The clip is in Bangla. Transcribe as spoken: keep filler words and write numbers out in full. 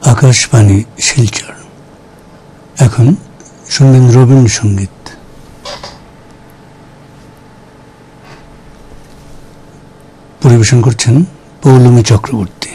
আকাশবাণী শিলচর। এখন শুনবেন রবীন্দ্রসঙ্গীত। পরিবেশন করছেন পৌলমী চক্রবর্তী।